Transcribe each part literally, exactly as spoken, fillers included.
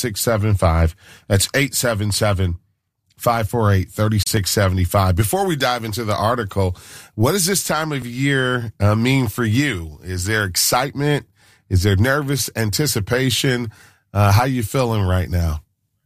six seven five. That's eight seven seven, five four eight, three six seven five. Before we dive into the article, what does this time of year uh, mean for you? Is there excitement? Is there nervous anticipation? Uh, how you feeling right now?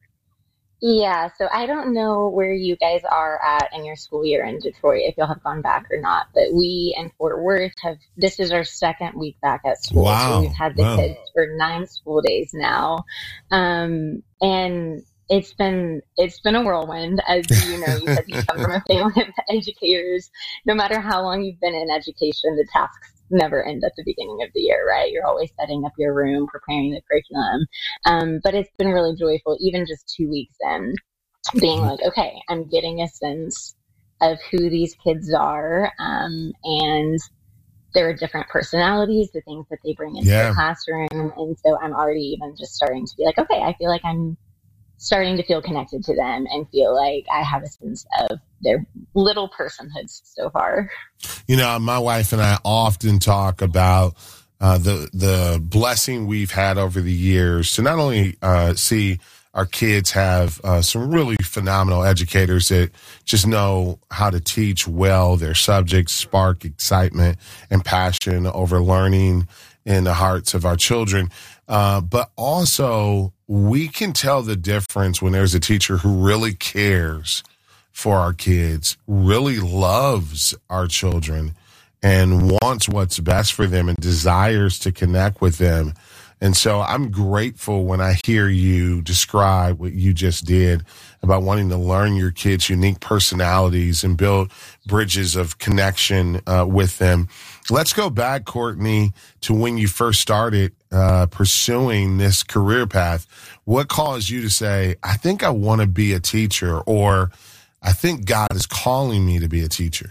Yeah, so I don't know where you guys are at in your school year in Detroit, if you'll have gone back or not, but we in Fort Worth have, this is our second week back at school. Wow. So we've had the Wow. kids for nine school days now. Um, and it's been, it's been a whirlwind. As you know, you said you come from a family of educators. No matter how long you've been in education, the tasks never end at the beginning of the year, right? You're always setting up your room, preparing the curriculum. Um, but it's been really joyful, even just two weeks in, being like, okay, I'm getting a sense of who these kids are. Um, and there are different personalities, the things that they bring into Yeah. the classroom. And so I'm already even just starting to be like, okay, I feel like I'm starting to feel connected to them and feel like I have a sense of their little personhoods so far. You know, my wife and I often talk about uh, the the blessing we've had over the years to not only uh, see our kids have uh, some really phenomenal educators that just know how to teach well their subjects, spark excitement and passion over learning in the hearts of our children. Uh, but also, we can tell the difference when there's a teacher who really cares for our kids, really loves our children, and wants what's best for them and desires to connect with them. And so I'm grateful when I hear you describe what you just did about wanting to learn your kids' unique personalities and build bridges of connection uh, with them. Let's go back, Courtney, to when you first started uh, pursuing this career path. What caused you to say, I think I want to be a teacher, or I think God is calling me to be a teacher?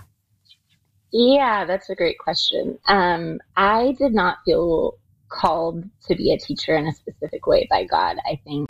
Yeah, that's a great question. Um, I did not feel called to be a teacher in a specific way by God. I think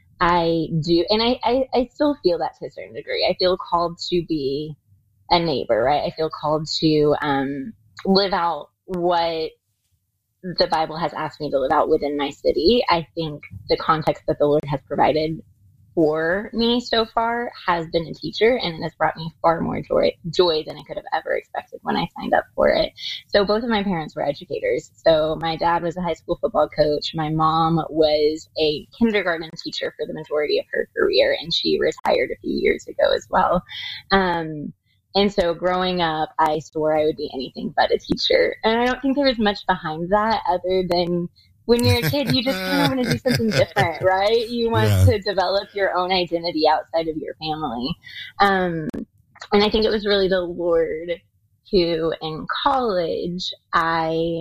I do, and I, I, I still feel that to a certain degree. I feel called to be a neighbor, right? I feel called to um, live out what the Bible has asked me to live out within my city. I think the context that the Lord has provided for me so far has been a teacher, and it has brought me far more joy joy than I could have ever expected when I signed up for it. So both of my parents were educators. So my dad was a high school football coach. My mom was a kindergarten teacher for the majority of her career, and she retired a few years ago as well. Um, and so growing up, I swore I would be anything but a teacher. And I don't think there was much behind that other than when you're a kid, you just kind of want to do something different, right? You want Yeah. to develop your own identity outside of your family. Um, and I think it was really the Lord who, in college, I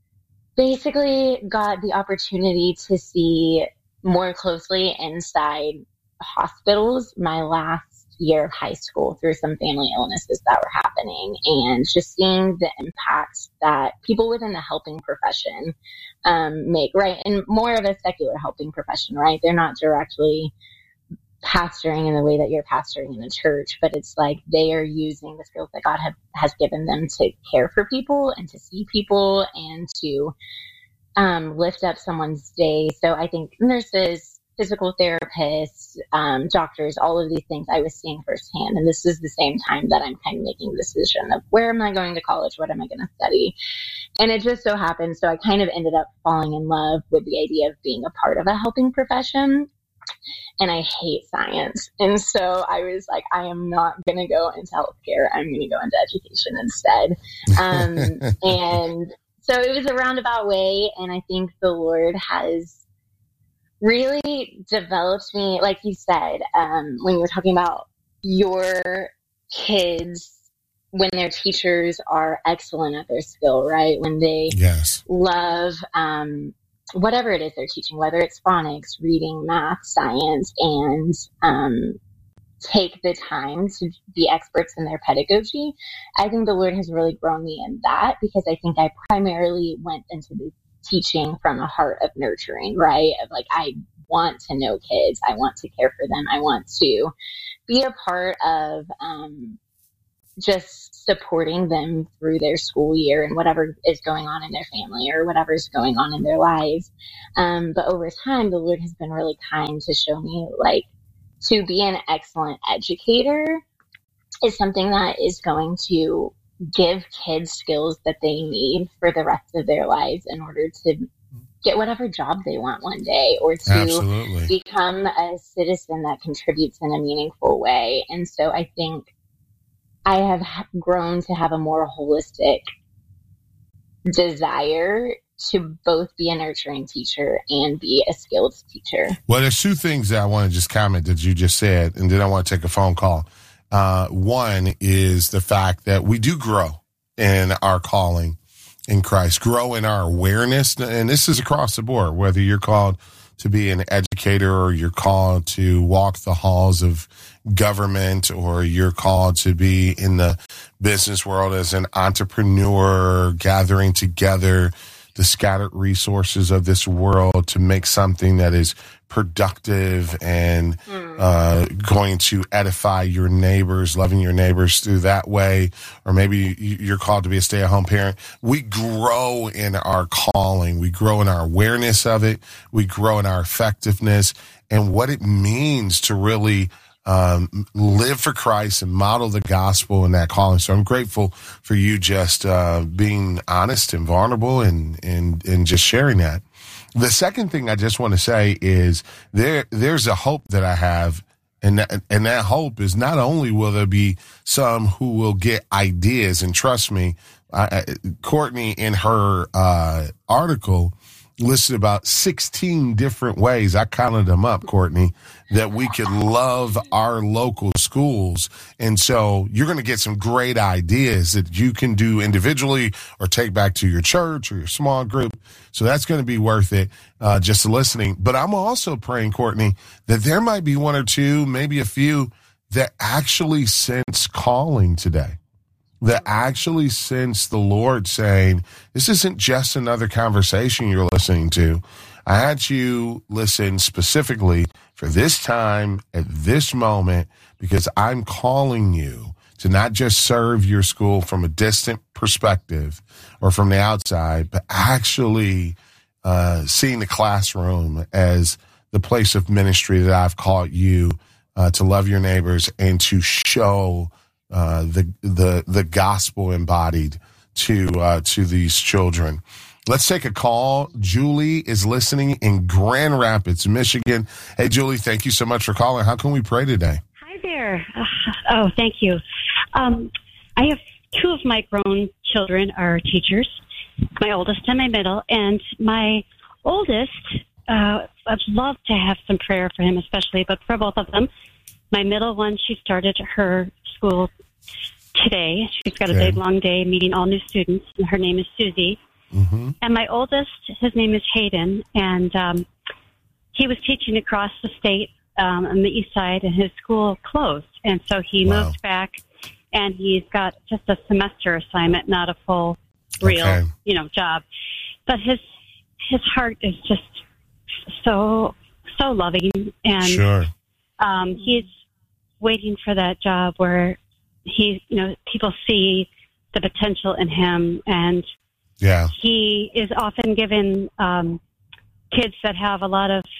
basically got the opportunity to see more closely inside hospitals my last year of high school through some family illnesses that were happening, and just seeing the impacts that people within the helping profession um, make, right? And more of a secular helping profession, right? They're not directly pastoring in the way that you're pastoring in a church, but it's like they are using the skills that God have, has given them to care for people and to see people and to um, lift up someone's day. So I think nurses, physical therapists, um, doctors, all of these things I was seeing firsthand. And this is the same time that I'm kind of making the decision of where am I going to college? What am I going to study? And it just so happened. So I kind of ended up falling in love with the idea of being a part of a helping profession. And I hate science. And so I was like, I am not going to go into healthcare. I'm going to go into education instead. Um, and so it was a roundabout way. And I think the Lord has really developed me, like you said, um, when you were talking about your kids, when their teachers are excellent at their skill, right? When they Yes. love um, whatever it is they're teaching, whether it's phonics, reading, math, science, and um, take the time to be experts in their pedagogy. I think the Lord has really grown me in that, because I think I primarily went into the teaching from a heart of nurturing, right? Of like, I want to know kids. I want to care for them. I want to be a part of um, just supporting them through their school year and whatever is going on in their family or whatever is going on in their lives. Um, but over time, the Lord has been really kind to show me, like, to be an excellent educator is something that is going to give kids skills that they need for the rest of their lives in order to get whatever job they want one day, or to Absolutely. become a citizen that contributes in a meaningful way. And so I think I have grown to have a more holistic desire to both be a nurturing teacher and be a skilled teacher. Well, there's two things that I want to just comment that you just said, and then I want to take a phone call. Uh, one is the fact that we do grow in our calling in Christ, grow in our awareness. And this is across the board, whether you're called to be an educator or you're called to walk the halls of government or you're called to be in the business world as an entrepreneur, gathering together the scattered resources of this world to make something that is productive and uh, going to edify your neighbors, loving your neighbors through that way. Or maybe you're called to be a stay-at-home parent. We grow in our calling. We grow in our awareness of it. We grow in our effectiveness and what it means to really Um, live for Christ and model the gospel in that calling. So I'm grateful for you just uh, being honest and vulnerable and, and, and just sharing that. The second thing I just want to say is there there's a hope that I have, and that, and that hope is not only will there be some who will get ideas, and trust me, I, Courtney in her uh, article listed about sixteen different ways, I counted them up, Courtney, that we could love our local schools. And so you're going to get some great ideas that you can do individually or take back to your church or your small group. So that's going to be worth it, uh, just listening. But I'm also praying, Courtney, that there might be one or two, maybe a few that actually sense calling today. That actually sense the Lord saying, this isn't just another conversation you're listening to. I had you listen specifically for this time at this moment because I'm calling you to not just serve your school from a distant perspective or from the outside, but actually uh, seeing the classroom as the place of ministry that I've called you uh, to love your neighbors and to show Uh, the the the gospel embodied to uh, to these children. Let's take a call. Julie is listening in Grand Rapids, Michigan. Hey, Julie, thank you so much for calling. How can we pray today? Hi there. Uh, oh, thank you. Um, I have two of my grown children are teachers, my oldest and my middle, and my oldest, uh, I'd love to have some prayer for him especially, but for both of them. My middle one, she started her school today. She's got a okay. big, long day meeting all new students, and her name is Susie. Mm-hmm. And my oldest, his name is Hayden, and um, he was teaching across the state um, on the east side, and his school closed. And so he Wow. moved back, and he's got just a semester assignment, not a full, real, Okay. you know, job. But his his heart is just so, so loving, and Sure. um, he's waiting for that job where he, you know, people see the potential in him, and Yeah. he is often given um, kids that have a lot of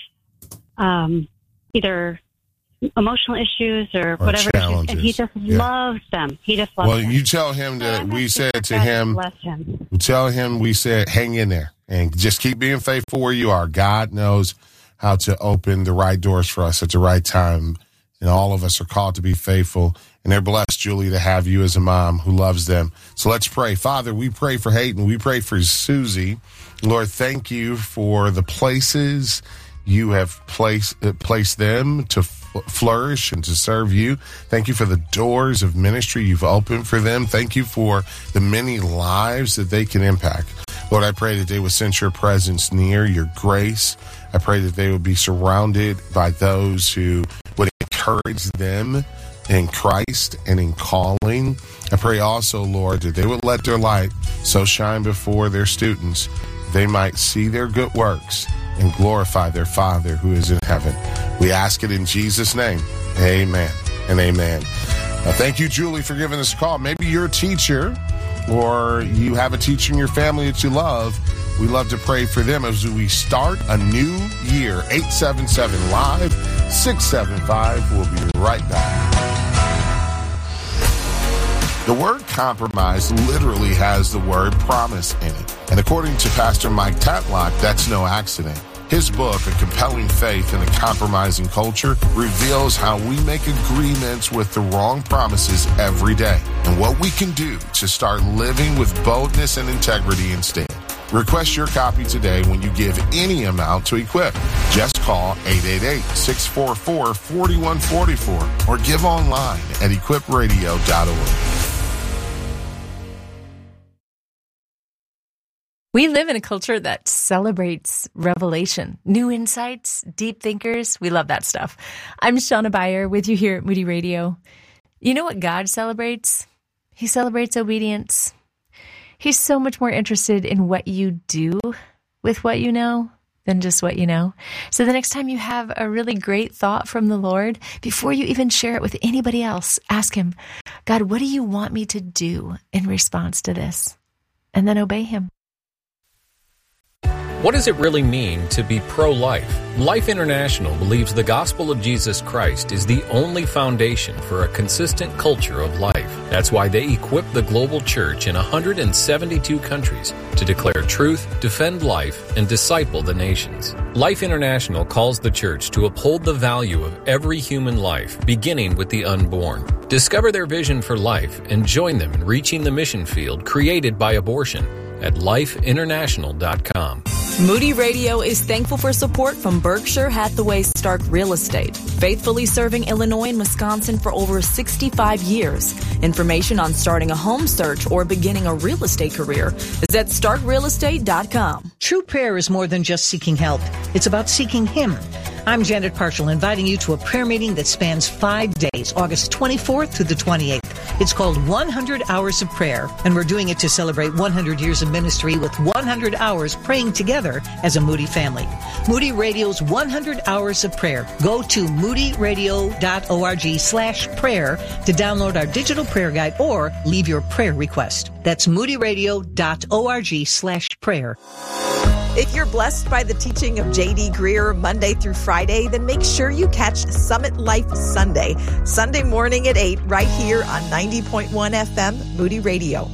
um, either emotional issues or, Or whatever issues, and he just Yeah. loves them. He just loves Well, them. you tell him So that I'm we asking said for to God him, bless him. tell him we said, hang in there and just keep being faithful where you are. God knows how to open the right doors for us at the right time. And all of us are called to be faithful. And they're blessed, Julie, to have you as a mom who loves them. So let's pray. Father, we pray for Hayden. We pray for Susie. Lord, thank you for the places you have placed, uh, placed them to f- flourish and to serve you. Thank you for the doors of ministry you've opened for them. Thank you for the many lives that they can impact. Lord, I pray that they would sense your presence near, your grace. I pray that they would be surrounded by those who would encourage them in Christ and in calling. I pray also, Lord, that they would let their light so shine before their students, they might see their good works and glorify their Father who is in heaven. We ask it in Jesus' name. Amen and amen. Uh, thank you, Julie, for giving us a call. Maybe you're a teacher or you have a teacher in your family that you love. We love to pray for them as we start a new year. eight seven seven live six seven five. We'll be right back. The word compromise literally has the word promise in it. And according to Pastor Mike Tatlock, that's no accident. His book, A Compelling Faith in a Compromising Culture, reveals how we make agreements with the wrong promises every day and what we can do to start living with boldness and integrity instead. Request your copy today when you give any amount to Equip. Just call eight eight eight, six four four, four one four four or give online at equip radio dot org. We live in a culture that celebrates revelation, new insights, deep thinkers. We love that stuff. I'm Shauna Beyer with you here at Moody Radio. You know what God celebrates? He celebrates obedience. He's so much more interested in what you do with what you know than just what you know. So the next time you have a really great thought from the Lord, before you even share it with anybody else, ask him, God, what do you want me to do in response to this? And then obey him. What does it really mean to be pro-life? Life International believes the gospel of Jesus Christ is the only foundation for a consistent culture of life. That's why they equip the global church in one hundred seventy-two countries to declare truth, defend life, and disciple the nations. Life International calls the church to uphold the value of every human life, beginning with the unborn. Discover their vision for life and join them in reaching the mission field created by abortion at life international dot com. Moody Radio is thankful for support from Berkshire Hathaway Stark Real Estate, faithfully serving Illinois and Wisconsin for over sixty-five years. Information on starting a home search or beginning a real estate career is at stark real estate dot com. True prayer is more than just seeking help. It's about seeking Him. I'm Janet Parshall, inviting you to a prayer meeting that spans five days, August twenty-fourth through the twenty-eighth. It's called one hundred Hours of Prayer, and we're doing it to celebrate one hundred years of ministry with one hundred hours praying together as a Moody family. Moody Radio's one hundred Hours of Prayer. Go to moody radio dot org slash prayer to download our digital prayer guide or leave your prayer request. That's moody radio dot org slash prayer. If you're blessed by the teaching of J D Greer Monday through Friday, then make sure you catch Summit Life Sunday, Sunday morning at eight, right here on ninety point one F M, Moody Radio.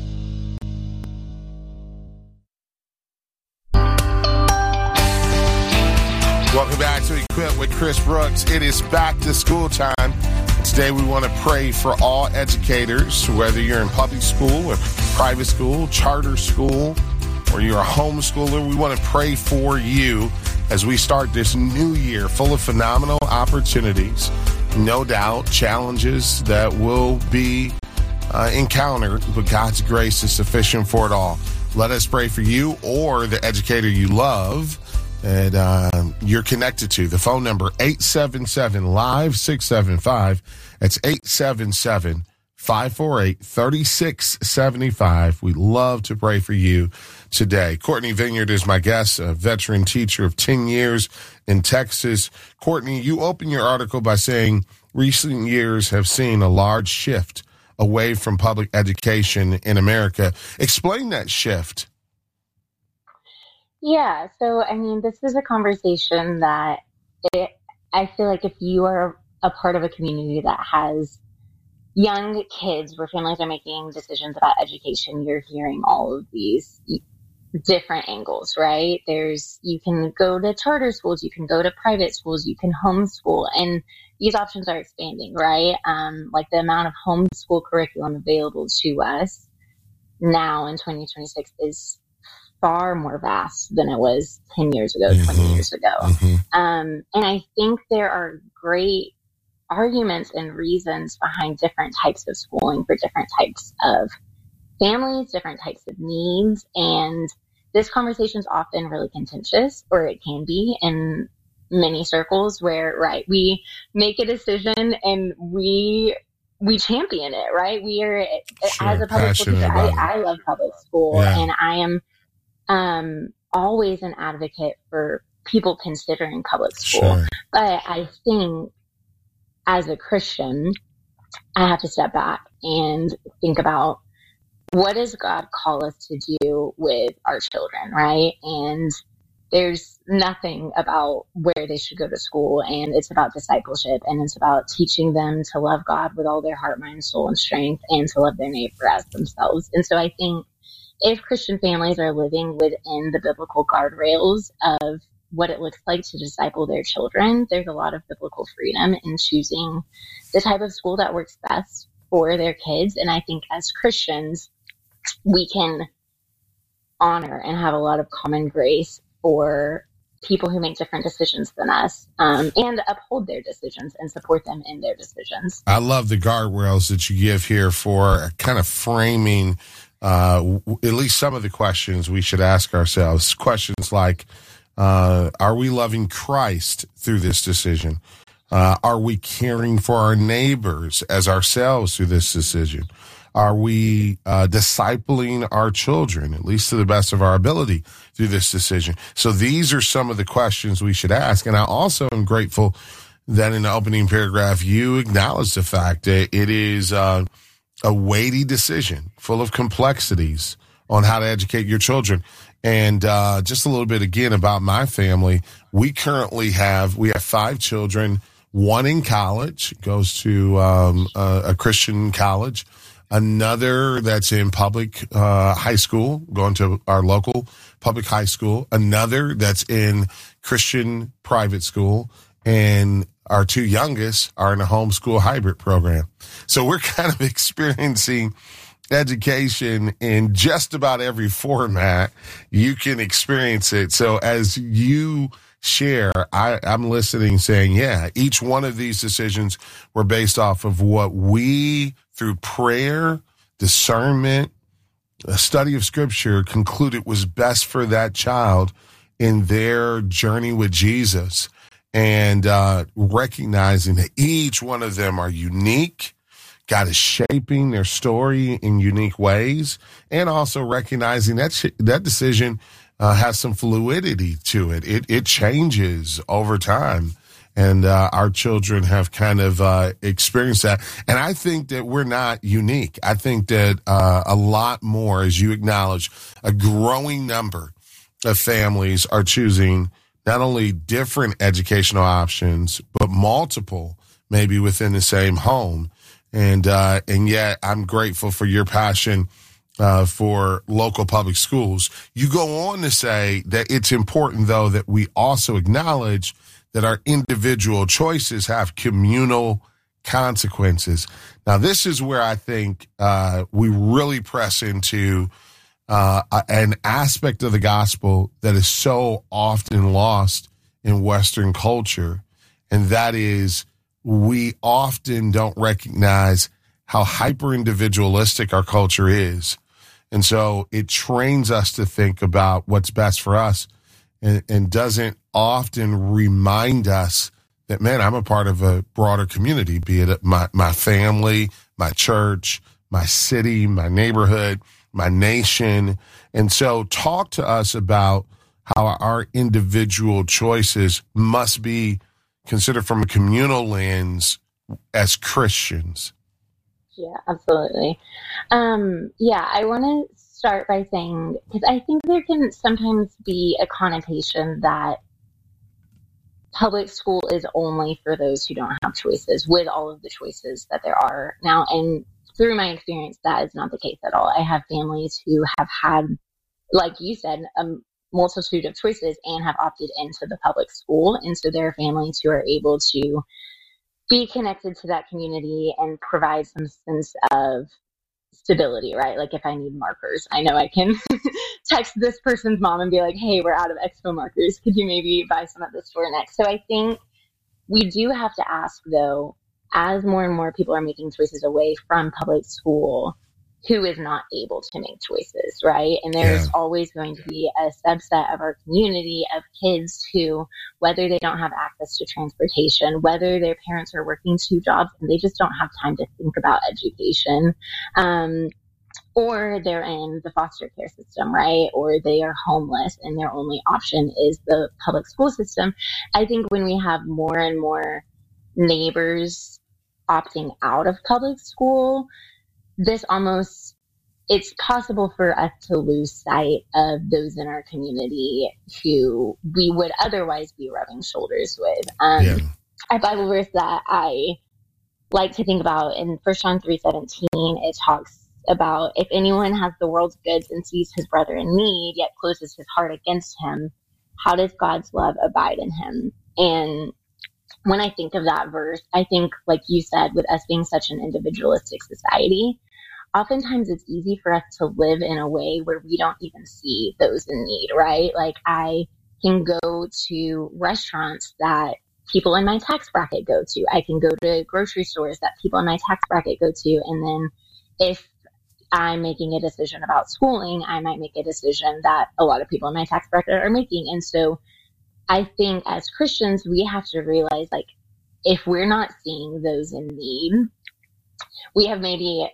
Welcome back to Equip with Chris Brooks. It is back to school time. Today we want to pray for all educators, whether you're in public school or private school, charter school, or you're a homeschooler. We want to pray for you as we start this new year full of phenomenal opportunities, no doubt, challenges that will be uh, encountered, but God's grace is sufficient for it all. Let us pray for you or the educator you love and uh, you're connected to. The phone number, eight seven seven, live six seven five. That's eight seven seven, five four eight, three six seven five. We love to pray for you today. Courtney Vineyard is my guest, a veteran teacher of ten years in Texas. Courtney, you open your article by saying recent years have seen a large shift away from public education in America. Explain that shift. Yeah, so I mean, this is a conversation that it, I feel like if you are a part of a community that has young kids where families are making decisions about education, you're hearing all of these different angles, right? There's, you can go to charter schools, you can go to private schools, you can homeschool, and these options are expanding, right? Um, like the amount of homeschool curriculum available to us now in twenty twenty-six is far more vast than it was ten years ago, mm-hmm. twenty years ago. Mm-hmm. Um, and I think there are great arguments and reasons behind different types of schooling for different types of families, different types of needs. And this conversation is often really contentious, or it can be in many circles where, right, we make a decision and we we champion it, right? We are, sure, as a public school teacher, I, I love public school, yeah. and I am um, always an advocate for people considering public school. Sure. But I think as a Christian, I have to step back and think about, what does God call us to do with our children, right? And there's nothing about where they should go to school, and it's about discipleship, and it's about teaching them to love God with all their heart, mind, soul, and strength, and to love their neighbor as themselves. And so I think if Christian families are living within the biblical guardrails of what it looks like to disciple their children, there's a lot of biblical freedom in choosing the type of school that works best for their kids. And I think as Christians, we can honor and have a lot of common grace for people who make different decisions than us, um, and uphold their decisions and support them in their decisions. I love the guardrails that you give here for kind of framing uh, w- at least some of the questions we should ask ourselves. Questions like, uh, are we loving Christ through this decision? Uh, are we caring for our neighbors as ourselves through this decision? Are we uh, discipling our children, at least to the best of our ability, through this decision? So these are some of the questions we should ask. And I also am grateful that in the opening paragraph, you acknowledge the fact that it is uh, a weighty decision full of complexities on how to educate your children. And uh, just a little bit, again, about my family. We currently have, we have five children, one in college, goes to um, a, a Christian college. Another that's in public uh, high school, going to our local public high school. Another that's in Christian private school. And our two youngest are in a homeschool hybrid program. So we're kind of experiencing education in just about every format you can experience it. So as you share, I, I'm listening saying, yeah, each one of these decisions were based off of what we, through prayer, discernment, a study of scripture, concluded was best for that child in their journey with Jesus. And uh, recognizing that each one of them are unique. God is shaping their story in unique ways, and also recognizing that sh- that decision uh, has some fluidity to it. It it changes over time, and uh, our children have kind of uh, experienced that. And I think that we're not unique. I think that uh, a lot more, as you acknowledge, a growing number of families are choosing not only different educational options, but multiple, maybe within the same home. And uh, and yet I'm grateful for your passion uh, for local public schools. You go on to say that it's important, though, that we also acknowledge that our individual choices have communal consequences. Now, this is where I think uh, we really press into uh, an aspect of the gospel that is so often lost in Western culture, and that is we often don't recognize how hyper-individualistic our culture is. And so it trains us to think about what's best for us, and, and doesn't often remind us that, man, I'm a part of a broader community, be it my, my family, my church, my city, my neighborhood, my nation. And so talk to us about how our individual choices must be considered from a communal lens as Christians. Yeah, absolutely. Um, yeah, I want to start by saying, because I think there can sometimes be a connotation that public school is only for those who don't have choices, with all of the choices that there are now. And through my experience, that is not the case at all. I have families who have had, like you said, a multitude of choices and have opted into the public school. And so there are families who are able to be connected to that community and provide some sense of stability, right? Like if I need markers, I know I can text this person's mom and be like, hey, we're out of Expo markers. Could you maybe buy some at the store next? So I think we do have to ask, though, as more and more people are making choices away from public school, who is not able to make choices, right? And there's yeah. always going to be a subset of our community of kids who, whether they don't have access to transportation, whether their parents are working two jobs and they just don't have time to think about education, um, or they're in the foster care system, right? Or they are homeless and their only option is the public school system. I think when we have more and more neighbors opting out of public school, this almost, it's possible for us to lose sight of those in our community who we would otherwise be rubbing shoulders with. Um, yeah. A Bible verse that I like to think about in First John three seventeen, it talks about, if anyone has the world's goods and sees his brother in need, yet closes his heart against him, how does God's love abide in him? And when I think of that verse, I think, like you said, with us being such an individualistic society, oftentimes it's easy for us to live in a way where we don't even see those in need, right? Like, I can go to restaurants that people in my tax bracket go to. I can go to grocery stores that people in my tax bracket go to. And then if I'm making a decision about schooling, I might make a decision that a lot of people in my tax bracket are making. And so I think as Christians, we have to realize, like, if we're not seeing those in need, we have maybe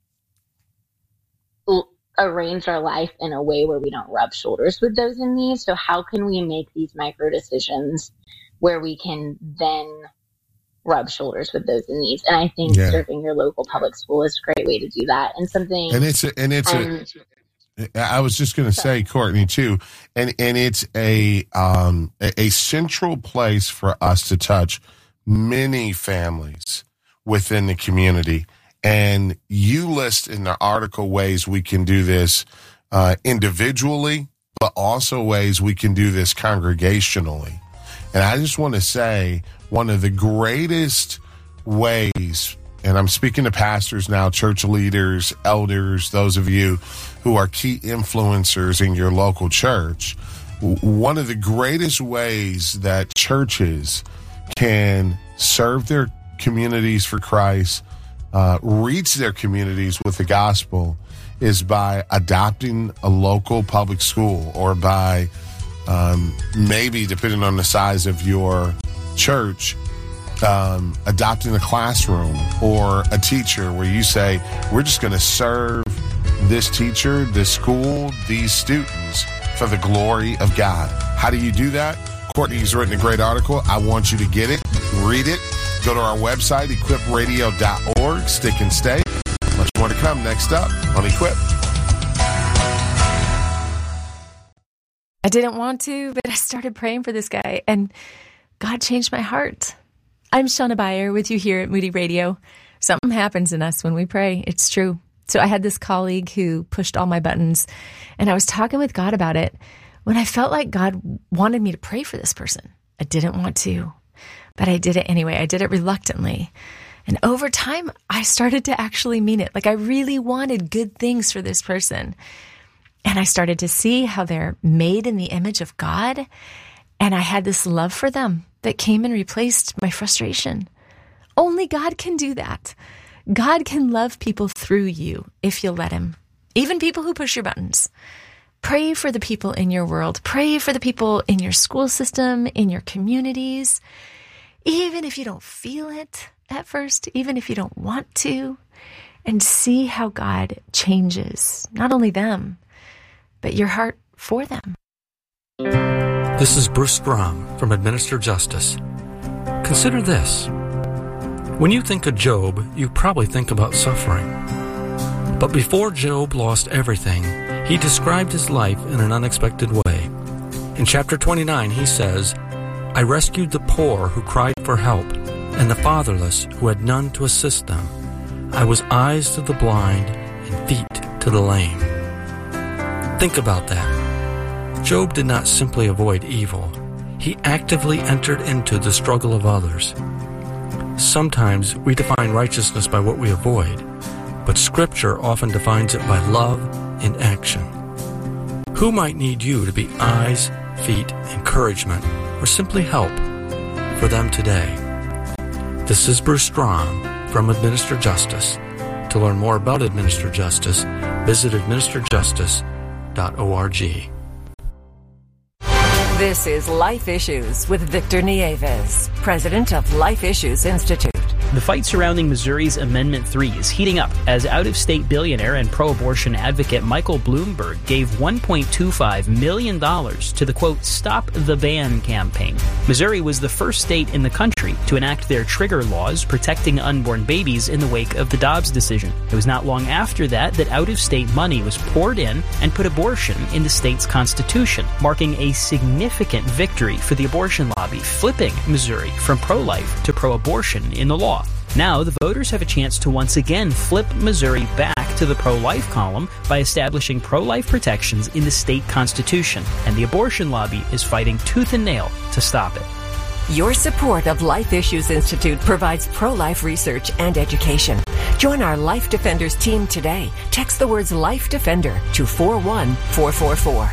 arranged our life in a way where we don't rub shoulders with those in need. So how can we make these micro decisions where we can then rub shoulders with those in need? And I think yeah. serving your local public school is a great way to do that. And something, and it's a, and it's um, a, I was just going to say, Courtney, too, and and it's a um a, a central place for us to touch many families within the community. And you list in the article ways we can do this uh, individually, but also ways we can do this congregationally. And I just want to say, one of the greatest ways, and I'm speaking to pastors now, church leaders, elders, those of you who are key influencers in your local church, one of the greatest ways that churches can serve their communities for Christ, uh, reach their communities with the gospel, is by adopting a local public school, or by um, maybe, depending on the size of your church, um, adopting a classroom or a teacher where you say, we're just going to serve this teacher, this school, these students for the glory of God. How do you do that? Courtney's written a great article. I want you to get it, read it. Go to our website, equip radio dot org. Stick and stay. Much more to come next up on Equip. I didn't want to, but I started praying for this guy, and God changed my heart. I'm Shauna Beyer with you here at Moody Radio. Something happens in us when we pray. It's true. So I had this colleague who pushed all my buttons, and I was talking with God about it when I felt like God wanted me to pray for this person. I didn't want to, but I did it anyway. I did it reluctantly. And over time, I started to actually mean it. Like, I really wanted good things for this person. And I started to see how they're made in the image of God. And I had this love for them that came and replaced my frustration. Only God can do that. God can love people through you if you'll let him. Even people who push your buttons. Pray for the people in your world. Pray for the people in your school system, in your communities. Even if you don't feel it at first, even if you don't want to, and see how God changes not only them, but your heart for them. This is Bruce Strom from Administer Justice. Consider this. When you think of Job, you probably think about suffering. But before Job lost everything, he described his life in an unexpected way. In chapter twenty-nine, he says, I rescued the poor who cried for help, and the fatherless who had none to assist them. I was eyes to the blind and feet to the lame. Think about that. Job did not simply avoid evil. He actively entered into the struggle of others. Sometimes we define righteousness by what we avoid, but Scripture often defines it by love in action. Who might need you to be eyes, feet, encouragement, or simply help for them today? This is Bruce Strom from Administer Justice. To learn more about Administer Justice, visit administer justice dot org. This is Life Issues with Victor Nieves, president of Life Issues Institute. The fight surrounding Missouri's Amendment three is heating up as out-of-state billionaire and pro-abortion advocate Michael Bloomberg gave one point two five million dollars to the, quote, Stop the Ban campaign. Missouri was the first state in the country to enact their trigger laws protecting unborn babies in the wake of the Dobbs decision. It was not long after that that out-of-state money was poured in and put abortion in the state's constitution, marking a significant victory for the abortion lobby, flipping Missouri from pro-life to pro-abortion in the law. Now, the voters have a chance to once again flip Missouri back to the pro-life column by establishing pro-life protections in the state constitution, and the abortion lobby is fighting tooth and nail to stop it. Your support of Life Issues Institute provides pro-life research and education. Join our Life Defenders team today. Text the words Life Defender to four one four four four.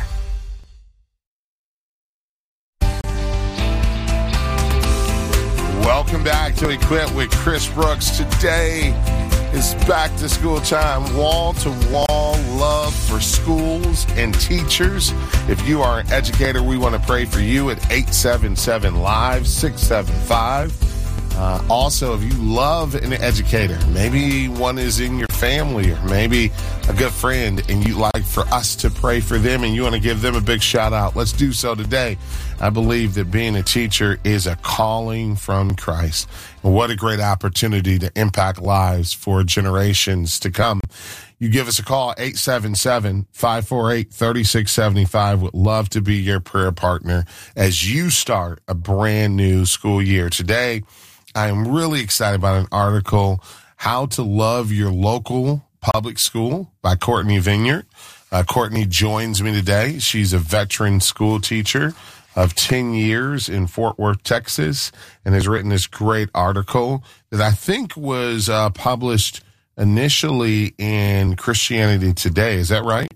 Welcome back to Equip with Chris Brooks. Today is back to school time. Wall-to-wall love for schools and teachers. If you are an educator, we want to pray for you at eight seven seven, live six seven five. Uh, also, if you love an educator, maybe one is in your family or maybe a good friend, and you'd like for us to pray for them and you want to give them a big shout out, let's do so today. I believe that being a teacher is a calling from Christ. And what a great opportunity to impact lives for generations to come. You give us a call, eight seven seven, five four eight, three six seven five. Would love to be your prayer partner as you start a brand new school year. Today, I am really excited about an article, How to Love Your Local Public School by Courtney Vineyard. Uh, Courtney joins me today. She's a veteran school teacher of ten years in Fort Worth, Texas, and has written this great article that I think was uh, published initially in Christianity Today. Is that right?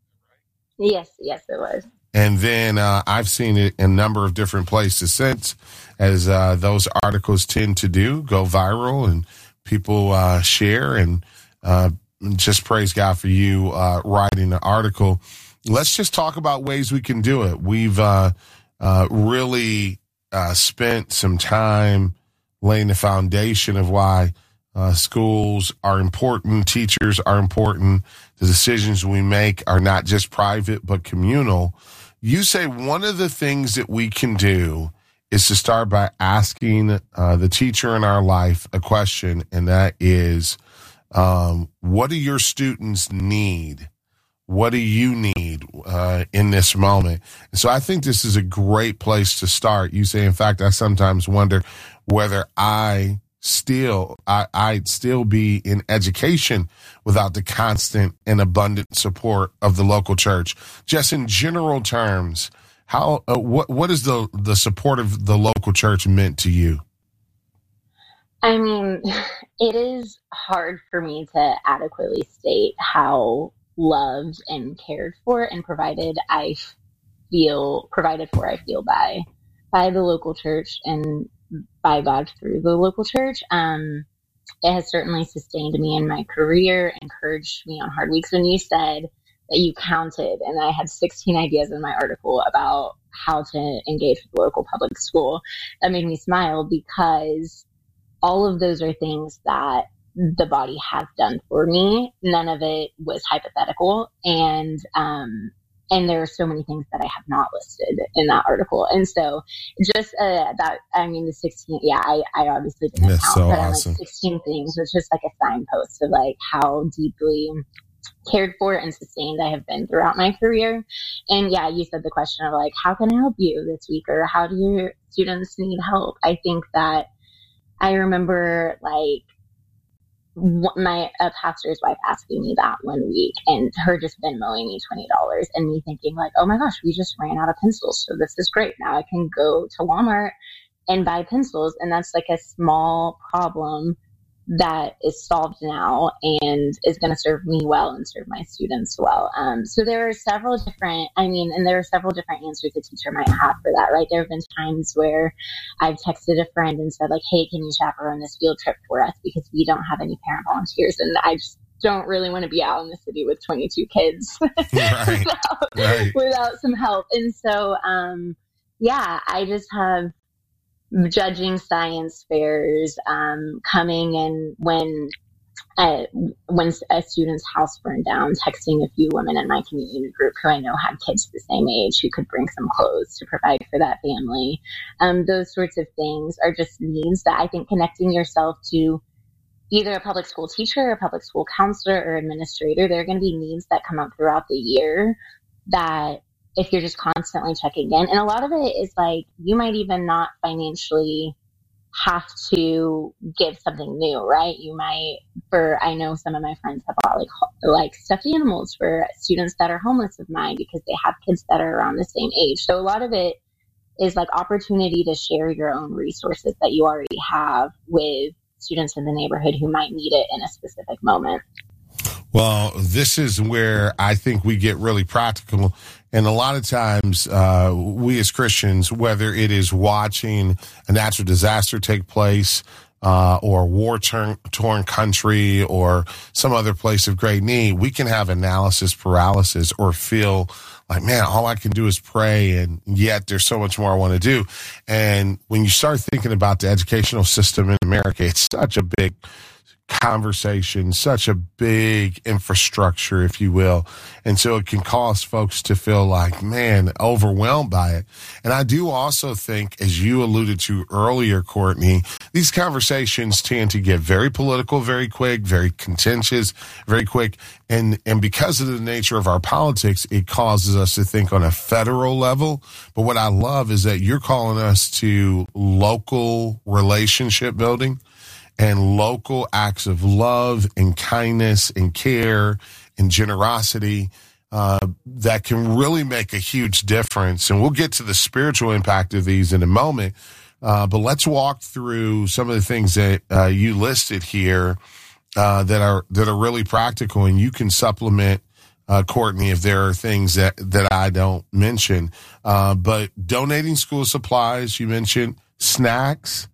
Yes, yes, it was. And then uh, I've seen it in a number of different places since, as uh, those articles tend to do, go viral and people uh, share. And uh, just praise God for you uh, writing the article. Let's just talk about ways we can do it. We've uh, uh, really uh, spent some time laying the foundation of why uh, schools are important, teachers are important. The decisions we make are not just private, but communal. You say one of the things that we can do is to start by asking uh, the teacher in our life a question, and that is, um, what do your students need? What do you need uh, in this moment? And so I think this is a great place to start. You say, in fact, I sometimes wonder whether I still, I, I'd still be in education without the constant and abundant support of the local church. Just in general terms, how, uh, what, what is the, the support of the local church meant to you? I mean, it is hard for me to adequately state how loved and cared for and provided I feel, provided for I feel by, by the local church and by God through the local church. Um, it has certainly sustained me in my career, encouraged me on hard weeks. When you said that you counted, and I had sixteen ideas in my article about how to engage with the local public school, that made me smile, because all of those are things that the body has done for me. None of it was hypothetical. And, um, and there are so many things that I have not listed in that article. And so just, uh, that, I mean, the sixteen, yeah, I, I obviously didn't That's count, so but awesome. like sixteen things was just like a signpost of like how deeply cared for and sustained I have been throughout my career. And yeah, you said the question of like, how can I help you this week? Or how do your students need help? I think that I remember like, my a pastor's wife asking me that one week, and her just Venmoing me twenty dollars, and me thinking like, oh my gosh, we just ran out of pencils, so this is great. Now I can go to Walmart and buy pencils. And that's like a small problem that is solved now and is going to serve me well and serve my students well. Um, so there are several different, I mean, and there are several different answers a teacher might have for that, right? There have been times where I've texted a friend and said like, hey, can you chaperone this field trip for us? Because we don't have any parent volunteers. And I just don't really want to be out in the city with twenty-two kids Right. without, Right. without some help. And so, um, yeah, I just have judging science fairs, um, coming and when uh, when a student's house burned down, texting a few women in my community group who I know had kids the same age who could bring some clothes to provide for that family. Um, those sorts of things are just needs that I think connecting yourself to either a public school teacher or a public school counselor or administrator, there are going to be needs that come up throughout the year that if you're just constantly checking in, and a lot of it is like, you might even not financially have to give something new, right? You might, for, I know some of my friends have bought like, like stuffed animals for students that are homeless of mine because they have kids that are around the same age. So a lot of it is like opportunity to share your own resources that you already have with students in the neighborhood who might need it in a specific moment. Well, this is where I think we get really practical. And a lot of times, uh, we as Christians, whether it is watching a natural disaster take place, uh, or war-torn torn country or some other place of great need, we can have analysis paralysis or feel like, man, all I can do is pray, and yet there's so much more I want to do. And when you start thinking about the educational system in America, it's such a big conversation, such a big infrastructure, if you will. And so it can cause folks to feel like, man, overwhelmed by it. And I do also think, as you alluded to earlier, Courtney, these conversations tend to get very political very quick, very contentious very quick. And, and because of the nature of our politics, it causes us to think on a federal level. But what I love is that you're calling us to local relationship building and local acts of love and kindness and care and generosity uh, that can really make a huge difference. And we'll get to the spiritual impact of these in a moment. Uh, but let's walk through some of the things that uh, you listed here uh, that are that are really practical. And you can supplement, uh, Courtney, if there are things that, that I don't mention. Uh, but donating school supplies, you mentioned snacks,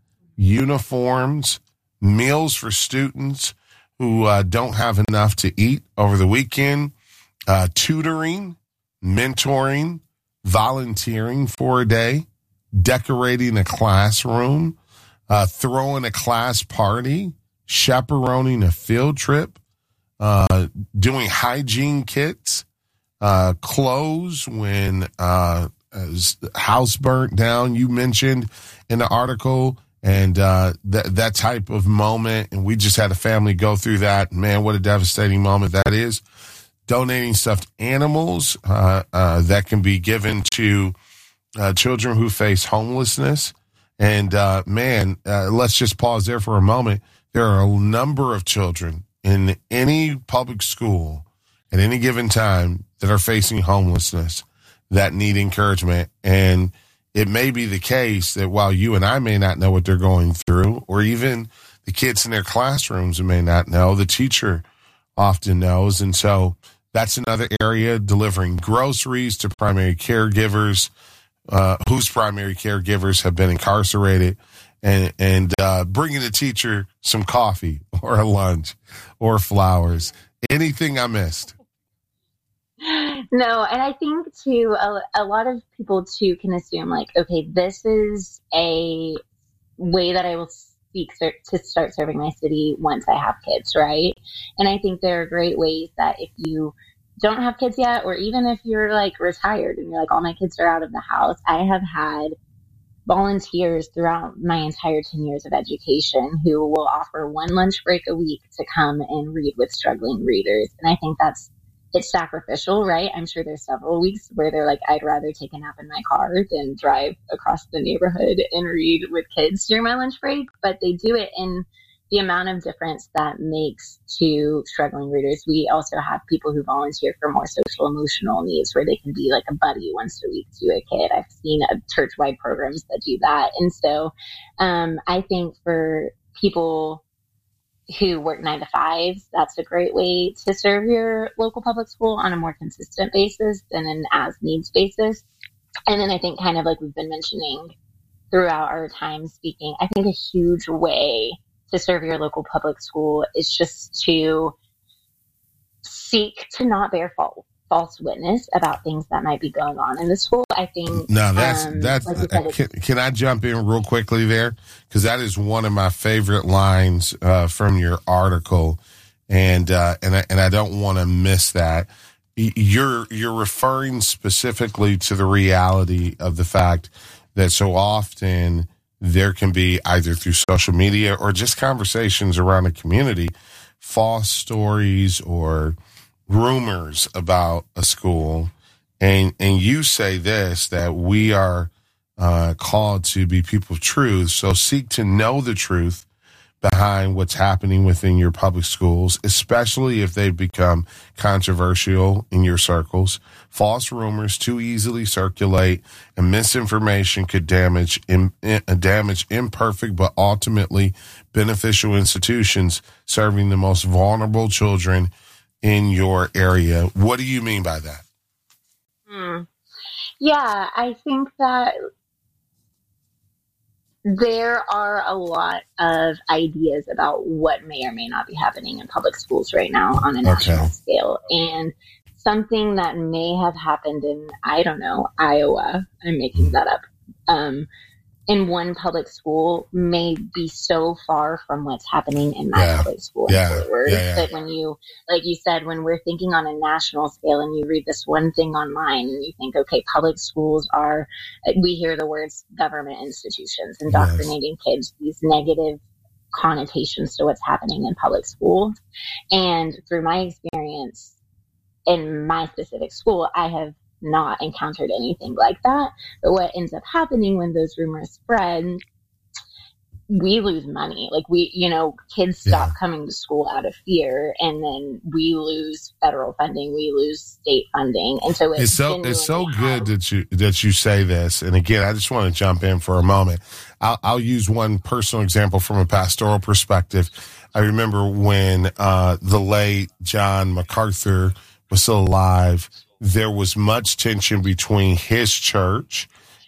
uniforms, meals for students who uh, don't have enough to eat over the weekend, uh, tutoring, mentoring, volunteering for a day, decorating a classroom, uh, throwing a class party, chaperoning a field trip, uh, doing hygiene kits, uh, clothes when uh, house burnt down, you mentioned in the article. And uh, that that type of moment, and we just had a family go through that. Man, what a devastating moment that is. Donating stuffed animals uh, uh, that can be given to uh, children who face homelessness. And uh, man, uh, let's just pause there for a moment. There are a number of children in any public school at any given time that are facing homelessness that need encouragement. And it may be the case that while you and I may not know what they're going through, or even the kids in their classrooms may not know, the teacher often knows. And so that's another area, delivering groceries to primary caregivers uh, whose primary caregivers have been incarcerated, and, and uh, bringing the teacher some coffee or a lunch or flowers. Anything I missed? No, and I think too, a, a lot of people too can assume like, okay, this is a way that I will seek to start serving my city once I have kids, right? And I think there are great ways that if you don't have kids yet, or even if you're like retired and you're like, all my kids are out of the house, I have had volunteers throughout my entire ten years of education who will offer one lunch break a week to come and read with struggling readers. And I think that's It's sacrificial, right? I'm sure there's several weeks where they're like, I'd rather take a nap in my car than drive across the neighborhood and read with kids during my lunch break. But they do it in the amount of difference that makes to struggling readers. We also have people who volunteer for more social emotional needs where they can be like a buddy once a week to a kid. I've seen a church-wide programs that do that. And so um, I think for people who work nine to fives, that's a great way to serve your local public school on a more consistent basis than an as needs basis. And then I think kind of like we've been mentioning throughout our time speaking, I think a huge way to serve your local public school is just to seek to not bear fault, false witness about things that might be going on in the school. I think. No, that's um, that's. like you said, Uh, can, can I jump in real quickly there? Because that is one of my favorite lines uh, from your article, and uh, and I, and I don't want to miss that. You're you're referring specifically to the reality of the fact that so often there can be, either through social media or just conversations around the community, false stories or rumors about a school. And and you say this, that we are uh, called to be people of truth. So seek to know the truth behind what's happening within your public schools, especially if they've become controversial in your circles. False rumors too easily circulate, and misinformation could damage in, in, damage imperfect but ultimately beneficial institutions serving the most vulnerable children in your area. What do you mean by that? Hmm. Yeah, I think that there are a lot of ideas about what may or may not be happening in public schools right now on a national Okay. scale. And something that may have happened in, I don't know, Iowa, I'm making that up, um, in one public school may be so far from what's happening in my Yeah. public school Yeah. in Fort Worth Yeah, yeah. that when you, like you said, when we're thinking on a national scale and you read this one thing online and you think, okay, public schools are, we hear the words government institutions, indoctrinating kids, these negative connotations to what's happening in public schools. And through my experience in my specific school, I have not encountered anything like that. But what ends up happening when those rumors spread, we lose money. Like we, you know, kids stop Yeah. coming to school out of fear, and then we lose federal funding, we lose state funding, and so It's so genuinely it's so has- good that you that you say this. And again, I just want to jump in for a moment. I'll, I'll use one personal example from a pastoral perspective. I remember when uh, the late John MacArthur was still alive, there was much tension between his church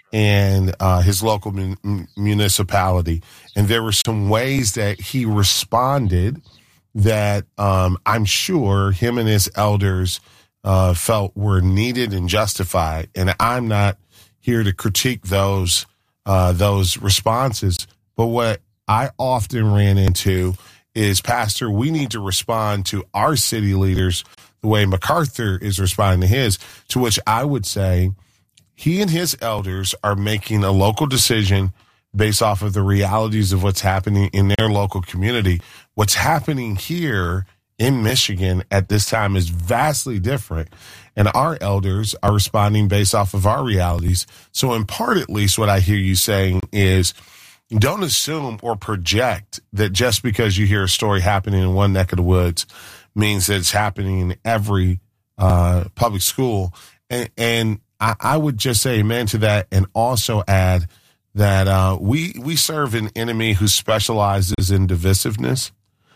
and uh, his local mun- municipality. And there were some ways that he responded that um, I'm sure him and his elders uh, felt were needed and justified. And I'm not here to critique those uh, those responses. But what I often ran into is, Pastor, we need to respond to our city leaders the way MacArthur is responding to his, to which I would say he and his elders are making a local decision based off of the realities of what's happening in their local community. What's happening here in Michigan at this time is vastly different, and our elders are responding based off of our realities. So in part, at least, what I hear you saying is, don't assume or project that just because you hear a story happening in one neck of the woods means that it's happening in every uh, public school. And, and I, I would just say amen to that, and also add that uh, we we serve an enemy who specializes in divisiveness,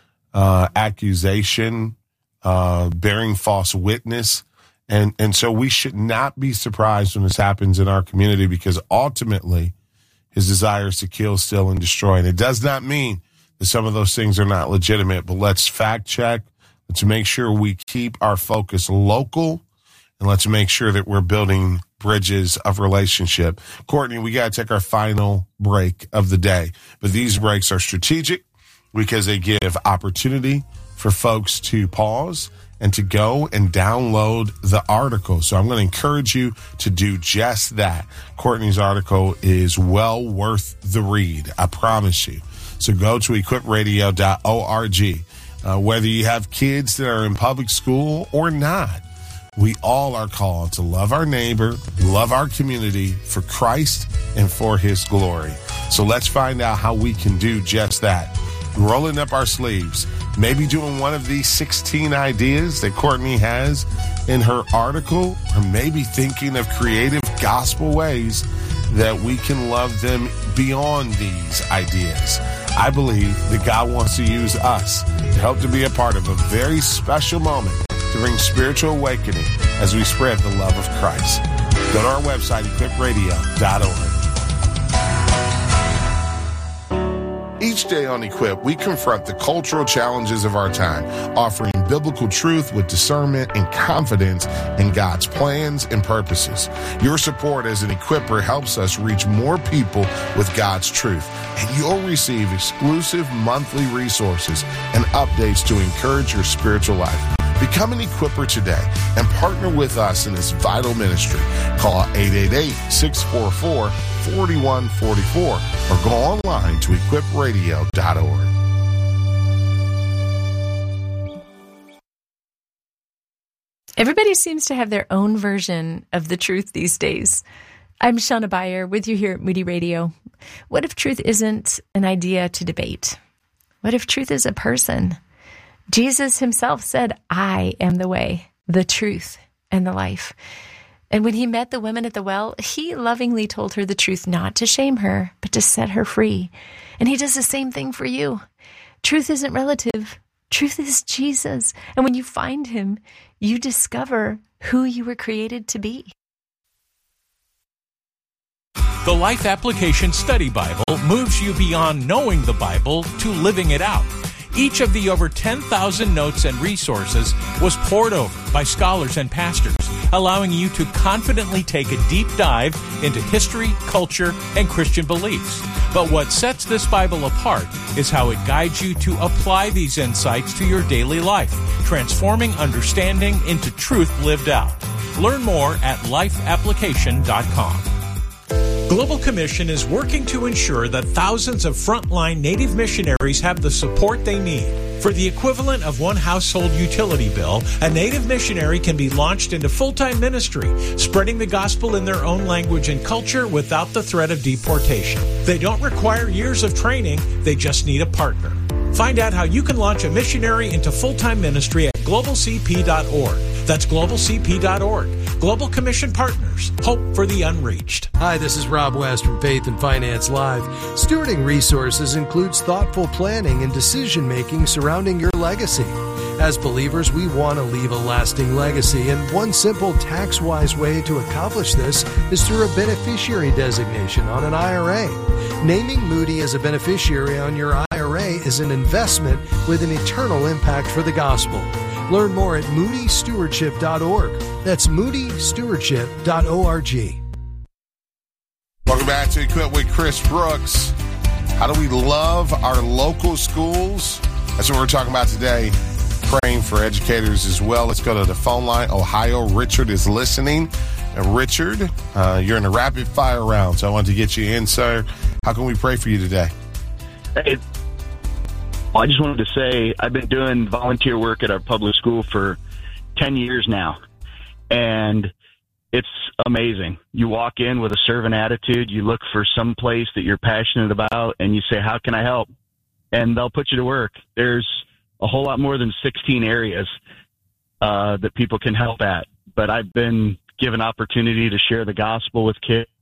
uh, accusation, uh, bearing false witness. And, and so we should not be surprised when this happens in our community, because ultimately his desire is to kill, steal, and destroy. And it does not mean that some of those things are not legitimate, but let's fact check. Let's make sure we keep our focus local, and let's make sure that we're building bridges of relationship. Courtney, we got to take our final break of the day, but these breaks are strategic because they give opportunity for folks to pause and to go and download the article. So I'm going to encourage you to do just that. Courtney's article is well worth the read, I promise you. So go to equip radio dot org. Uh, whether you have kids that are in public school or not, we all are called to love our neighbor, love our community for Christ and for his glory. So let's find out how we can do just that. Rolling up our sleeves, maybe doing one of these sixteen ideas that Courtney has in her article, or maybe thinking of creative gospel ways that we can love them beyond these ideas. I believe that God wants to use us to help to be a part of a very special moment to bring spiritual awakening as we spread the love of Christ. Go to our website, equip radio dot org. Each day on Equip, we confront the cultural challenges of our time, offering biblical truth with discernment and confidence in God's plans and purposes. Your support as an equipper helps us reach more people with God's truth, and you'll receive exclusive monthly resources and updates to encourage your spiritual life. Become an equipper today and partner with us in this vital ministry. Call eight eight eight, six four four, four one four four or go online to equip radio dot org. Everybody seems to have their own version of the truth these days. I'm Shauna Beyer with you here at Moody Radio. What if truth isn't an idea to debate? What if truth is a person? Jesus himself said, I am the way, the truth, and the life. And when he met the woman at the well, he lovingly told her the truth, not to shame her, but to set her free. And he does the same thing for you. Truth isn't relative. Truth is Jesus. And when you find him, you discover who you were created to be. The Life Application Study Bible moves you beyond knowing the Bible to living it out. Each of the over ten thousand notes and resources was poured over by scholars and pastors, allowing you to confidently take a deep dive into history, culture, and Christian beliefs. But what sets this Bible apart is how it guides you to apply these insights to your daily life, transforming understanding into truth lived out. Learn more at life application dot com. Global Commission is working to ensure that thousands of frontline Native missionaries have the support they need. For the equivalent of one household utility bill, a Native missionary can be launched into full-time ministry, spreading the gospel in their own language and culture without the threat of deportation. They don't require years of training, they just need a partner. Find out how you can launch a missionary into full-time ministry at global c p dot org. That's global c p dot org. Global Commission Partners. Hope for the unreached. Hi, this is Rob West from Faith and Finance Live. Stewarding resources includes thoughtful planning and decision-making surrounding your legacy. As believers, we want to leave a lasting legacy, and one simple tax-wise way to accomplish this is through a beneficiary designation on an I R A. Naming Moody as a beneficiary on your I R A is an investment with an eternal impact for the gospel. Learn more at moody stewardship dot org. That's moody stewardship dot org. Welcome back to Equip with Chris Brooks. How do we love our local schools? That's what we're talking about today. Praying for educators as well. Let's go to the phone line. Ohio, Richard is listening. And Richard, uh, you're in a rapid fire round, so I want to get you in, sir. How can we pray for you today? Hey, well, I just wanted to say I've been doing volunteer work at our public school for ten years now, and it's amazing. You walk in with a servant attitude, you look for some place that you're passionate about, and you say, how can I help? And they'll put you to work. There's a whole lot more than sixteen areas uh, that people can help at, but I've been given opportunity to share the gospel with kids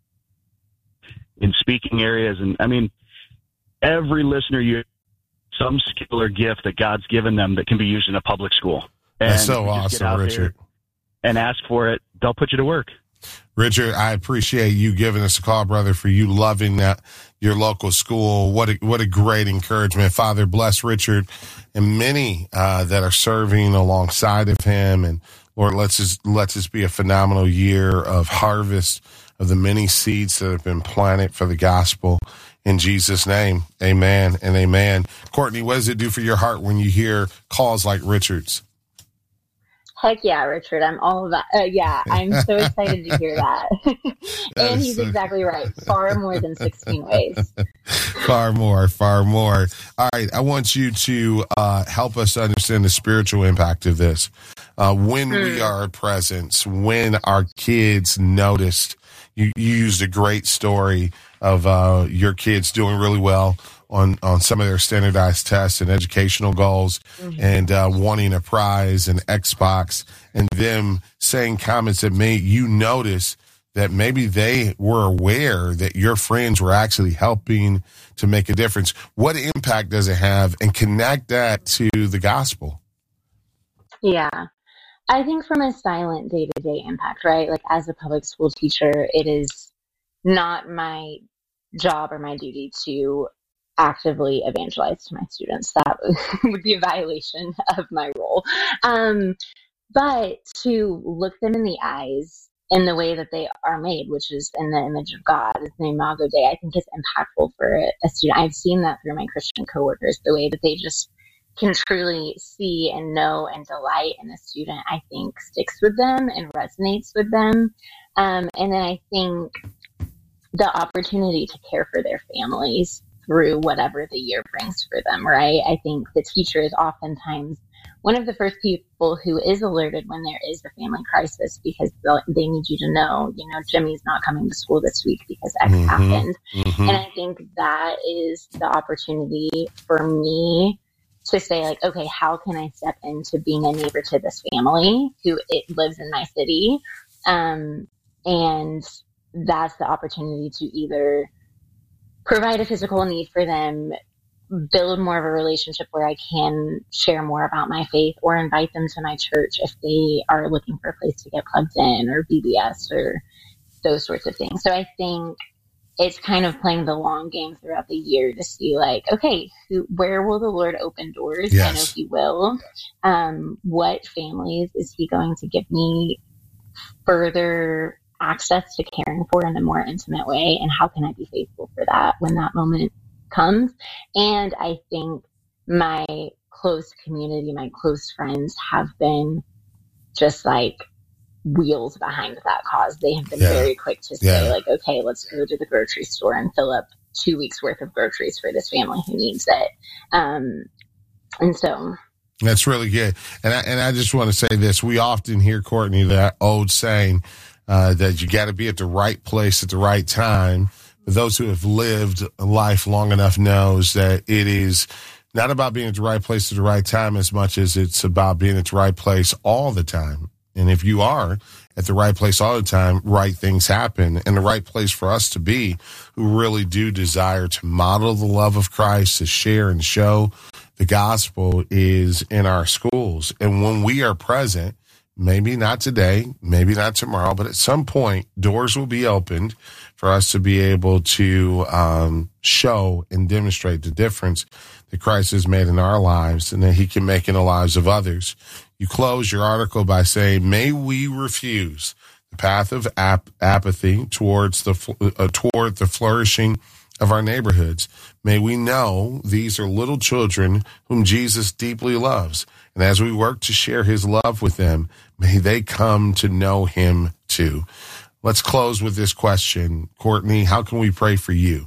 in speaking areas, and I mean, every listener you some skill or gift that God's given them that can be used in a public school. And that's so awesome, Richard. And ask for it. They'll put you to work. Richard, I appreciate you giving us a call, brother, for you loving that your local school. What a, what a great encouragement. Father, bless Richard and many uh, that are serving alongside of him. And Lord, let's just, let's just be a phenomenal year of harvest of the many seeds that have been planted for the gospel. In Jesus' name, amen and amen. Courtney, what does it do for your heart when you hear calls like Richard's? Heck yeah, Richard. I'm all about, uh, yeah, I'm so excited to hear that. And he's so exactly right. Far more than sixteen ways. Far more, far more. All right. I want you to uh, help us understand the spiritual impact of this. Uh, when mm. we are present, when our kids noticed, you, you used a great story of uh, your kids doing really well on, on some of their standardized tests and educational goals, mm-hmm. and uh, wanting a prize and Xbox, and them saying comments that made you notice that maybe they were aware that your friends were actually helping to make a difference. What impact does it have? And connect that to the gospel. Yeah. I think from a silent day-to-day impact, right? Like as a public school teacher, it is not my job or my duty to actively evangelize to my students. That would be a violation of my role. Um, but to look them in the eyes in the way that they are made, which is in the image of God, is the Imago Dei, I think is impactful for a student. I've seen that through my Christian coworkers, the way that they just can truly see and know and delight in a student, I think sticks with them and resonates with them. Um, and then I think the opportunity to care for their families through whatever the year brings for them, right? I think the teacher is oftentimes one of the first people who is alerted when there is a family crisis, because they need you to know, you know, Jimmy's not coming to school this week because X mm-hmm. happened. Mm-hmm. And I think that is the opportunity for me to say, like, okay, how can I step into being a neighbor to this family who it lives in my city? Um, and that's the opportunity to either provide a physical need for them, build more of a relationship where I can share more about my faith, or invite them to my church if they are looking for a place to get plugged in, or B B S, or those sorts of things. So I think it's kind of playing the long game throughout the year to see, like, okay, who, where will the Lord open doors? Yes. I know he will. Um, what families is he going to give me further access to caring for in a more intimate way? And how can I be faithful for that when that moment comes? And I think my close community, my close friends have been just like wheels behind that cause. They have been yeah. very quick to say, yeah. like, okay, let's go to the grocery store and fill up two weeks worth of groceries for this family who needs it. Um, and so that's really good. And I, and I just want to say this. We often hear, Courtney, that old saying uh, that you got to be at the right place at the right time. But those who have lived life long enough knows that it is not about being at the right place at the right time as much as it's about being at the right place all the time. And if you are at the right place all the time, right things happen. And the right place for us to be, who really do desire to model the love of Christ, to share and show the gospel, is in our schools. And when we are present, maybe not today, maybe not tomorrow, but at some point, doors will be opened for us to be able to um, show and demonstrate the difference that Christ has made in our lives and that he can make in the lives of others. You close your article by saying, may we refuse the path of ap- apathy towards the uh, toward the flourishing of our neighborhoods. May we know these are little children whom Jesus deeply loves. And as we work to share his love with them, may they come to know him too. Let's close with this question. Courtney, how can we pray for you?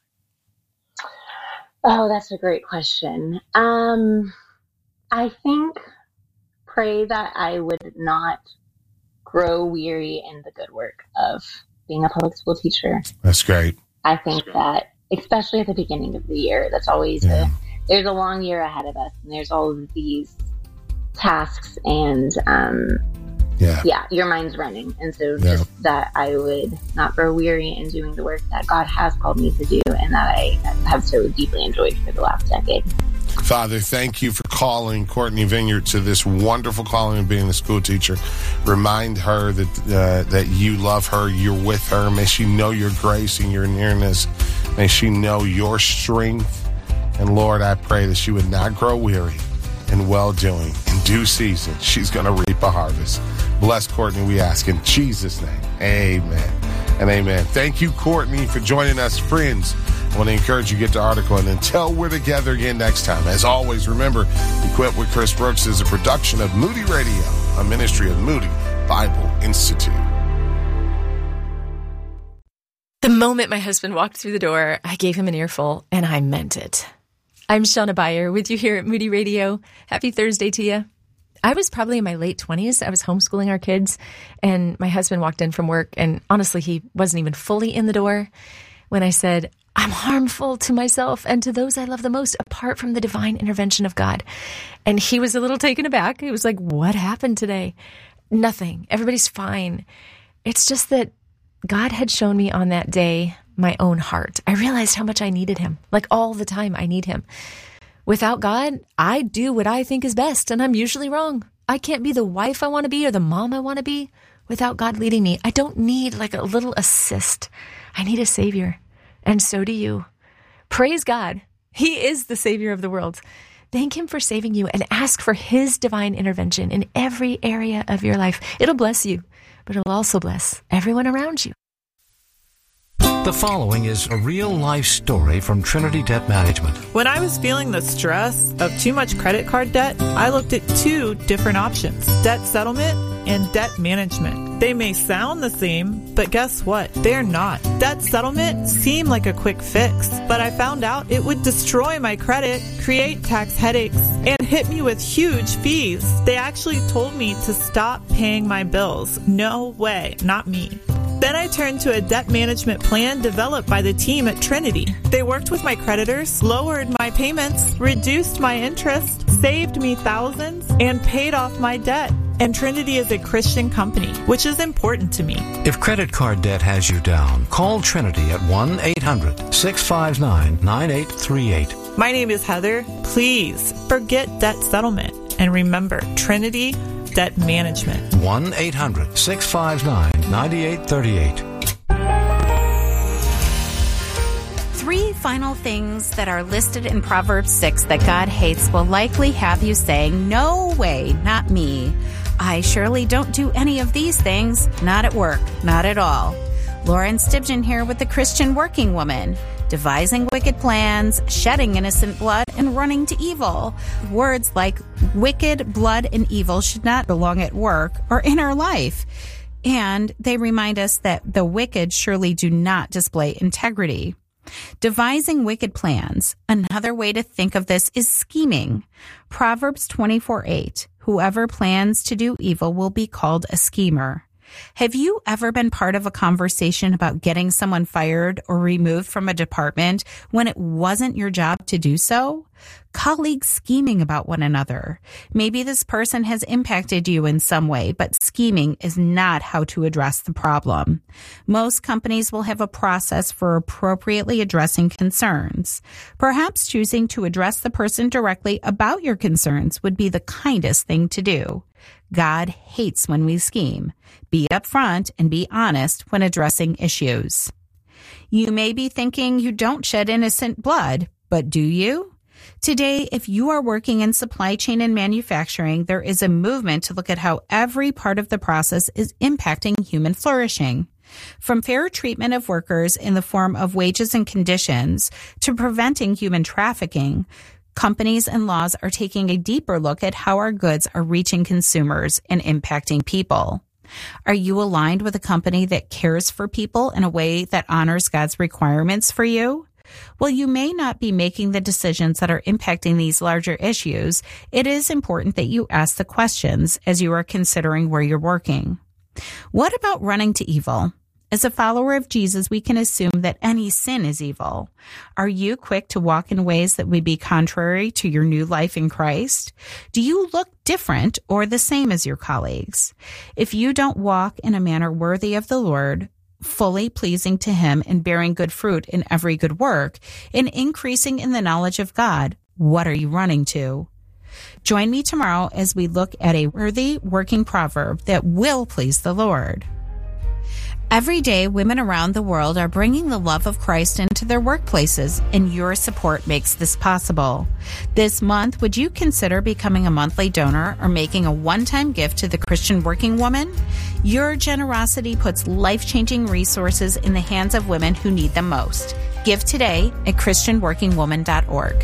Oh, that's a great question. Um, I think pray that I would not grow weary in the good work of being a public school teacher. That's great. I think that, especially at the beginning of the year, that's always yeah. a, there's a long year ahead of us, and there's all of these tasks, and um, yeah, yeah, your mind's running. And so yeah. just that I would not grow weary in doing the work that God has called me to do, and that I have so deeply enjoyed for the last decade. Father, thank you for calling Courtney Vineyard to this wonderful calling of being a school teacher. Remind her that uh, that you love her, you're with her. May she know your grace and your nearness. May she know your strength. And Lord, I pray that she would not grow weary in well-doing. In due season, she's going to reap a harvest. Bless Courtney, we ask in Jesus' name. Amen and amen. Thank you, Courtney, for joining us, friends. I want to encourage you to get the article, and until we're together again next time, as always, remember, Equipped with Chris Brooks is a production of Moody Radio, a ministry of Moody Bible Institute. The moment my husband walked through the door, I gave him an earful, and I meant it. I'm Shauna Beyer with you here at Moody Radio. Happy Thursday to you. I was probably in my late twenties. I was homeschooling our kids, and my husband walked in from work, and honestly, he wasn't even fully in the door when I said, I'm harmful to myself and to those I love the most apart from the divine intervention of God. And he was a little taken aback. He was like, what happened today? Nothing. Everybody's fine. It's just that God had shown me on that day my own heart. I realized how much I needed him. Like all the time, I need him. Without God, I do what I think is best, and I'm usually wrong. I can't be the wife I want to be or the mom I want to be without God leading me. I don't need like a little assist. I need a savior. And so do you. Praise God. He is the Savior of the world. Thank Him for saving you and ask for His divine intervention in every area of your life. It'll bless you, but it'll also bless everyone around you. The following is a real-life story from Trinity Debt Management. When I was feeling the stress of too much credit card debt, I looked at two different options: debt settlement and debt management. They may sound the same, but guess what? They're not. Debt settlement seemed like a quick fix, but I found out it would destroy my credit, create tax headaches, and hit me with huge fees. They actually told me to stop paying my bills. No way, not me. Then I turned to a debt management plan developed by the team at Trinity. They worked with my creditors, lowered my payments, reduced my interest, saved me thousands, and paid off my debt. And Trinity is a Christian company, which is important to me. If credit card debt has you down, call Trinity at one eight hundred six five nine nine eight three eight. My name is Heather. Please forget debt settlement and remember Trinity Debt Management. one eight hundred six five nine nine eight three eight. Three final things that are listed in Proverbs six that God hates will likely have you saying, "No way, not me. I surely don't do any of these things. Not at work, not at all." Lauren Stibgen here with the Christian Working Woman. Devising wicked plans, shedding innocent blood, and running to evil. Words like wicked, blood, and evil should not belong at work or in our life. And they remind us that the wicked surely do not display integrity. Devising wicked plans. Another way to think of this is scheming. Proverbs twenty-four eight. Whoever plans to do evil will be called a schemer. Have you ever been part of a conversation about getting someone fired or removed from a department when it wasn't your job to do so? Colleagues scheming about one another. Maybe this person has impacted you in some way, but scheming is not how to address the problem. Most companies will have a process for appropriately addressing concerns. Perhaps choosing to address the person directly about your concerns would be the kindest thing to do. God hates when we scheme. Be upfront and be honest when addressing issues. You may be thinking you don't shed innocent blood, but do you? Today, if you are working in supply chain and manufacturing, there is a movement to look at how every part of the process is impacting human flourishing. From fair treatment of workers in the form of wages and conditions to preventing human trafficking, companies and laws are taking a deeper look at how our goods are reaching consumers and impacting people. Are you aligned with a company that cares for people in a way that honors God's requirements for you? While you may not be making the decisions that are impacting these larger issues, it is important that you ask the questions as you are considering where you're working. What about running to evil? As a follower of Jesus, we can assume that any sin is evil. Are you quick to walk in ways that would be contrary to your new life in Christ? Do you look different or the same as your colleagues? If you don't walk in a manner worthy of the Lord, fully pleasing to Him and bearing good fruit in every good work, and increasing in the knowledge of God, what are you running to? Join me tomorrow as we look at a worthy working proverb that will please the Lord. Every day, women around the world are bringing the love of Christ into their workplaces, and your support makes this possible. This month, would you consider becoming a monthly donor or making a one-time gift to the Christian Working Woman? Your generosity puts life-changing resources in the hands of women who need them most. Give today at christian working woman dot org.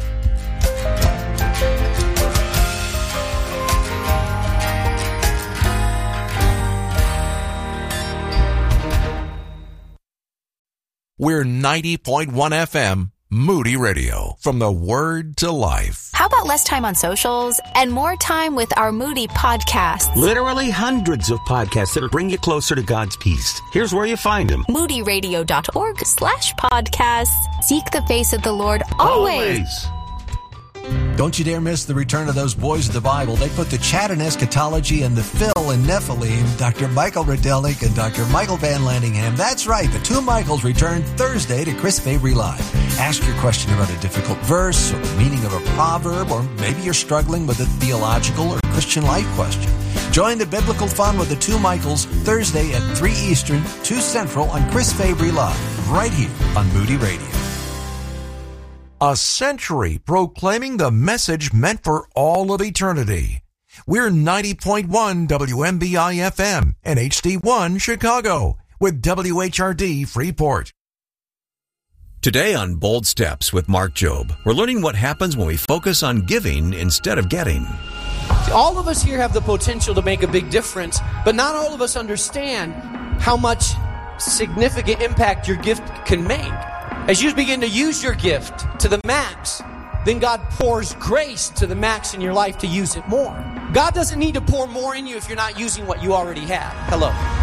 We're ninety point one F M, Moody Radio, from the Word to Life. How about less time on socials and more time with our Moody podcasts? Literally hundreds of podcasts that'll bring you closer to God's peace. Here's where you find them. moody radio dot org slash podcasts. Seek the face of the Lord always. always. Don't you dare miss the return of those boys of the Bible. They put the chat in eschatology and the fill in Nephilim, Doctor Michael Rodelnik and Doctor Michael Van Landingham. That's right, the two Michaels return Thursday to Chris Fabry Live. Ask your question about a difficult verse or the meaning of a proverb, or maybe you're struggling with a theological or Christian life question. Join the biblical fun with the two Michaels Thursday at three Eastern, two Central on Chris Fabry Live, right here on Moody Radio. A century proclaiming the message meant for all of eternity. We're ninety point one W M B I F M and H D one Chicago with W H R D Freeport. Today on Bold Steps with Mark Jobe, we're learning what happens when we focus on giving instead of getting. All of us here have the potential to make a big difference, but not all of us understand how much significant impact your gift can make. As you begin to use your gift to the max, then God pours grace to the max in your life to use it more. God doesn't need to pour more in you if you're not using what you already have. Hello.